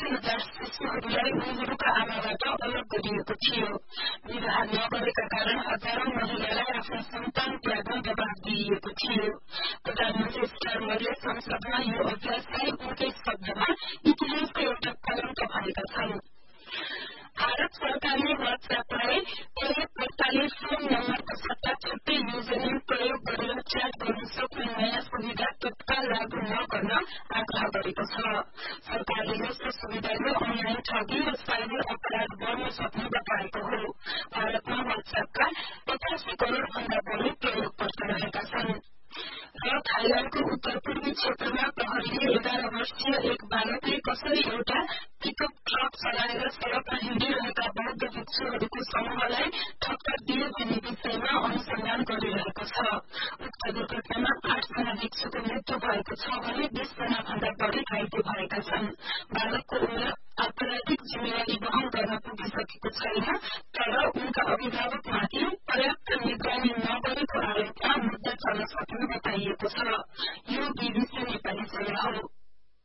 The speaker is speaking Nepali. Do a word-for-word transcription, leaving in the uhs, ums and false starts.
अस्सी हजार शिशुहरूलाई उनीहरूका आमाबाट अलग गरिएको थियो। विवाह नगरेका कारण हजारौं महिलालाई आफ्नो सन्तान त्याग्न दबाव दिइएको थियो। प्रधानमन्त्री स्टारमरले संसदमा यो अभ्यासलाई उनकै शब्दमा इतिहासको एउटा कलंक भनेका छन्। भारत सरकारले व्हाट्सएपलाई प्रयोगकर्ताले फोन नम्बरको सट्टा छुट्टै युजरनेम प्रयोग गरेर च्याट गर्न सक्ने नयाँ सुविधा तत्काल लागू नगर्न आग्रह गरेको छ। सरकारले यस्तो सुविधाले अनलाइन ठगी र साइबर अपराध गर्न सक्ने बताएको हो। भारतमा व्हाट्सएपका पचासी करोड़ भन्दा बढी प्रयोगकर्ता रहेका छन्। र थाइल्याण्डको उत्तर पूर्वी क्षेत्रमा प्रहरीले एघार वर्षीय एक बालकले कसरी एउटा पिकअप ट्रक चलाएर सड़कमा हिँडिरहेका बौद्ध भिक्षुहरूको समूहलाई ठक्कर दिए भन्ने विषयमा अनुसन्धान गरिरहेको छ। उक्त दुर्घटनामा आठजना भिक्षुको मृत्यु भएको छ भने बीसजना भन्दा बढ़ी घाइते भएका छन्। बालकको उमेर आपराधिक जिम्मेवारी वहन गर्न पुगिसकेको छैन, तर उनका अभिभावकमाथि पर्याप्त निगरानी नगरेको आरोपमा मुद्दा चल्न सक्ने बताइएको छ।